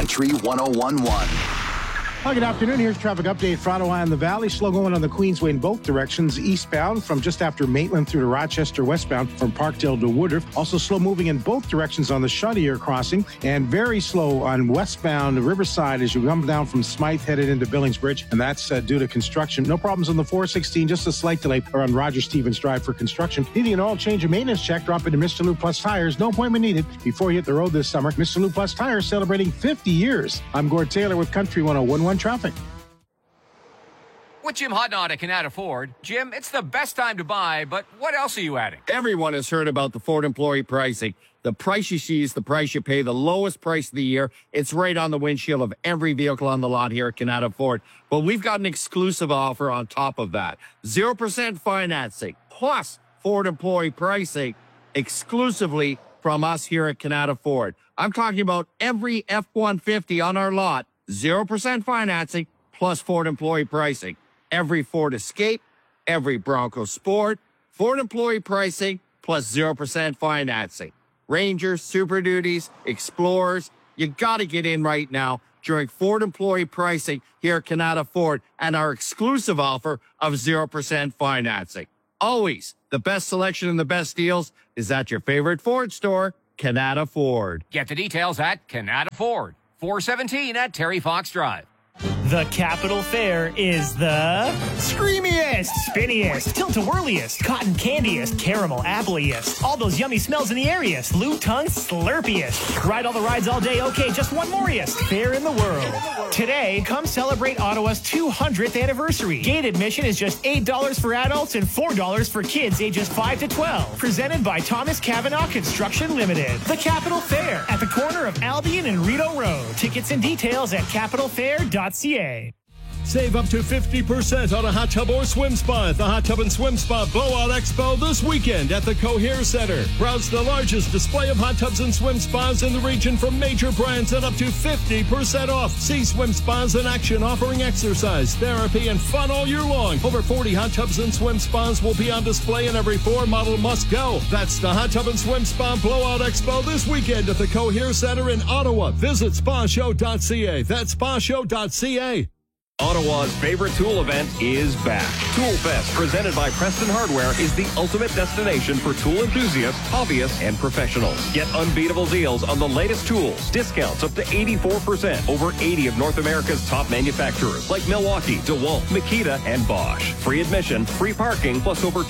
Country 101.1. Hi, good afternoon. Here's traffic update for Ottawa and the Valley. Slow going on the Queensway in both directions. Eastbound from just after Maitland through to Rochester, westbound from Parkdale to Woodruff. Also slow moving in both directions on the Chaudière crossing. And very slow on westbound Riverside as you come down from Smythe headed into Billingsbridge. And that's due to construction. No problems on the 416, just a slight delay around Roger Stevens Drive for construction. Needing an oil change and maintenance check, drop into Mr. Lou Plus Tires. No appointment needed before you hit the road this summer. Mr. Lou Plus Tires celebrating 50 years. I'm Gord Taylor with Country 101.1 Traffic. With Jim Hudnott at Canada Ford. Jim, it's the best time to buy, but what else are you adding? Everyone has heard about the Ford employee pricing. The price you see is the price you pay, the lowest price of the year. It's right on the windshield of every vehicle on the lot here at Canada Ford. But we've got an exclusive offer on top of that. 0% financing plus Ford employee pricing exclusively from us here at Canada Ford. I'm talking about every F-150 on our lot, 0% financing plus Ford employee pricing. Every Ford Escape, every Bronco Sport, Ford employee pricing plus 0% financing. Rangers, Super Duties, Explorers, you got to get in right now during Ford employee pricing here at Canada Ford and our exclusive offer of 0% financing. Always the best selection and the best deals is at your favorite Ford store, Canada Ford. Get the details at Canada Ford, 417 at Terry Fox Drive. The Capital Fair is the screamiest, spinniest, tilt-a-whirliest, cotton candiest, caramel appleiest, all those yummy smells in the airiest, Lou Tongue slurpiest. Ride all the rides all day, okay, just one moriest fair in the world. Today, come celebrate Ottawa's 200th anniversary. Gate admission is just $8 for adults and $4 for kids ages 5 to 12. Presented by Thomas Cavanaugh Construction Limited. The Capital Fair at the corner of Albion and Rideau Road. Tickets and details at capitalfair.ca. Save up to 50% on a hot tub or swim spa at the Hot Tub and Swim Spa Blowout Expo this weekend at the Cohere Center. Browse the largest display of hot tubs and swim spas in the region from major brands at up to 50% off. See swim spas in action offering exercise, therapy, and fun all year long. Over 40 hot tubs and swim spas will be on display and every Ford model must go. That's the Hot Tub and Swim Spa Blowout Expo this weekend at the Cohere Center in Ottawa. Visit spashow.ca. That's spashow.ca. Ottawa's favorite tool event is back. Tool Fest, presented by Preston Hardware, is the ultimate destination for tool enthusiasts, hobbyists, and professionals. Get unbeatable deals on the latest tools. Discounts up to 84%. Over 80 of North America's top manufacturers, like Milwaukee, DeWalt, Makita, and Bosch. Free admission, free parking, plus over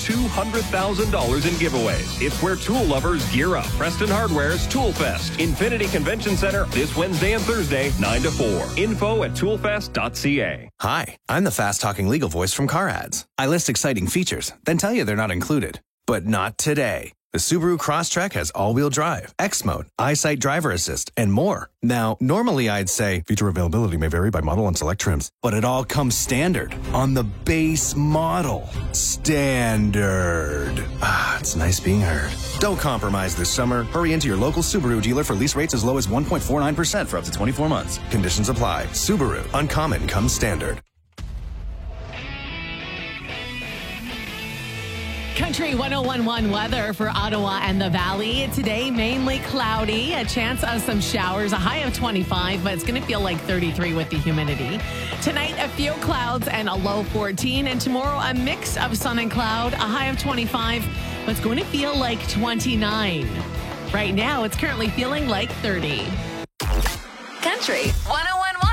$200,000 in giveaways. It's where tool lovers gear up. Preston Hardware's Tool Fest. Infinity Convention Center this Wednesday and Thursday, 9 to 4. Info at toolfest.ca. Hi, I'm the fast-talking legal voice from Car Ads. I list exciting features, then tell you they're not included. But not today. The Subaru Crosstrek has all-wheel drive, X-Mode, EyeSight driver assist, and more. Now, normally I'd say feature availability may vary by model and select trims, but it all comes standard on the base model. Standard. Ah, it's nice being heard. Don't compromise this summer. Hurry into your local Subaru dealer for lease rates as low as 1.49% for up to 24 months. Conditions apply. Subaru. Uncommon comes standard. Country 101.1 weather for Ottawa and the Valley. Today, mainly cloudy, a chance of some showers, a high of 25, but it's going to feel like 33 with the humidity. Tonight, a few clouds and a low 14, and tomorrow, a mix of sun and cloud, a high of 25, but it's going to feel like 29. Right now, it's currently feeling like 30. Country 101.